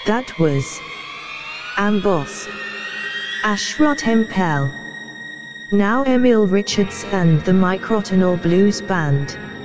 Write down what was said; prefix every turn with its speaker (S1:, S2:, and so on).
S1: That was Amboss, Ashrot Hempel. Now Emil Richards and the Microtonal Blues Band.